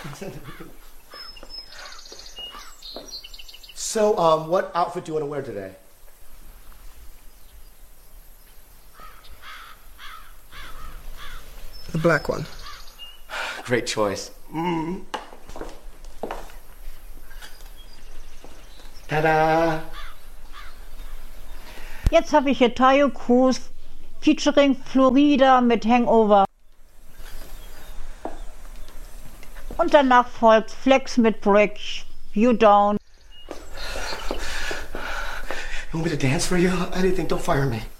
So, what outfit do you want to wear today? The black one. Great choice. Tada! Jetzt habe ich hier Tayo Cruz featuring Florida mit Hangover. Und danach folgt Flex mit Break You Down. You want me to dance for you? Anything, don't fire me.